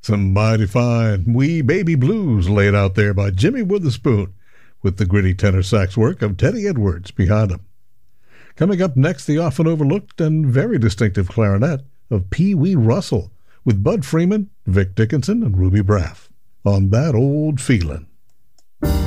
Some mighty fine wee baby blues laid out there by Jimmy Witherspoon, with the gritty tenor sax work of Teddy Edwards behind him. Coming up next, the often overlooked and very distinctive clarinet of Pee Wee Russell, with Bud Freeman, Vic Dickinson, and Ruby Braff on That Old Feelin'.